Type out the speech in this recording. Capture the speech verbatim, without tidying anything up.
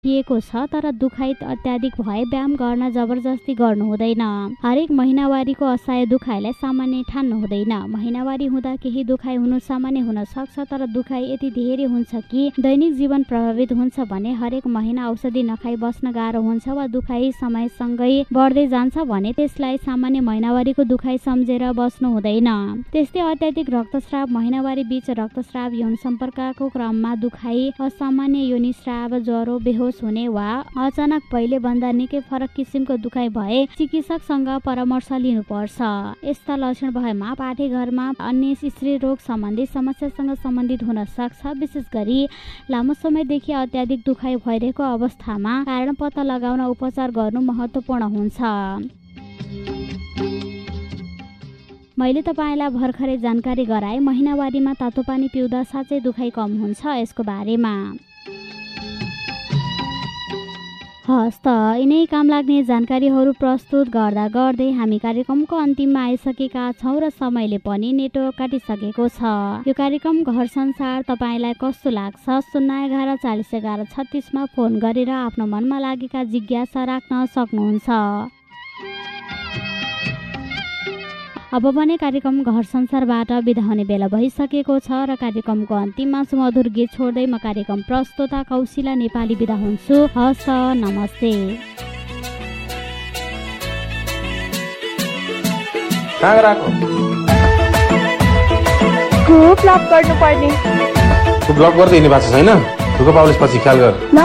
दिएको छ, तर दुखाइ अत्याधिक भए व्यायाम गर्न जबरजस्ती गर्नु हुँदैन। हरेक महिनावारीको असहाय दुखाइलाई सामान्य ठान्नु हुँदैन। महिनावारी हुँदा केही दुखाइ हुनु सामान्य हुन सक्छ, तर दुखाइ यति धेरै हुन्छ कि दैनिक जीवन प्रभावित हुन्छ भने हरेक महिना औषधि नखाई बस्न गाह्रो हुन्छ वा दुखाइ समयसँगै बढ्दै जान्छ भने त्यसलाई सामान्य महिनावारीको दुखाइ सम्झेर बस्नु हुँदैन। त्यस्तै अत्याधिक रक्तस्राव, महिनावारी बीच रक्तस्राव, यौन सम्पर्कको क्रममा दुखाइ, असामान्य योनिस्राव, ज्वरो, बेहोस हुने वा अचानक पहिले भन्दा निकै फरक किसिमको दुखाइ भए चिकित्सकसँग परामर्श लिनुपर्छ। यस्ता लक्षण भएमा पाठेघरमा अन्य स्त्री रोग सम्बन्धी समस्यासँग सम्बन्धित हुन सक्छ। विशेष गरी लामो समयदेखि अत्याधिक दुखाइ भइरहेको अवस्थामा कारण पत्ता लगाउन उपचार गर्नु महत्त्वपूर्ण हुन्छ। मैले तपाईँलाई भर्खरै जानकारी गराए महिनावारीमा तातो पानी पिउँदा साँच्चै दुखाइ कम हुन्छ यसको बारेमा। हस्त यिनै काम लाग्ने जानकारीहरू प्रस्तुत गर्दा गर्दै हामी कार्यक्रमको अन्तिममा आइसकेका छौँ र समयले पनि नेटो काटिसकेको छ। यो कार्यक्रम घर संसार तपाईँलाई कस्तो लाग्छ? शून्य एघार चालिस एघार छत्तिसमा फोन गरेर आफ्नो मनमा लागेका जिज्ञासा राख्न सक्नुहुन्छ। अब भने कार्यक्रम घर संसारबाट बिदा हुने बेला भइसकेको छ र कार्यक्रमको अन्तिममा सुमधुर गीत छोड्दै म कार्यक्रम प्रस्तोता कौशिला नेपाली बिदा हुन्छु। हस्, नमस्ते। ब्लक गर्नुपर्ने ब्लक गर्दै हिँड्ने भएको छैन। ढुक्क पाउलेस पछि ख्याल गर।